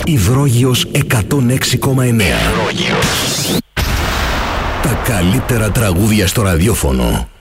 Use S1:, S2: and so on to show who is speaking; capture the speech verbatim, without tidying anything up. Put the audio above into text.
S1: Υδρόγειος εκατόν έξι κόμμα εννέα. Τα καλύτερα τραγούδια στο ραδιόφωνο.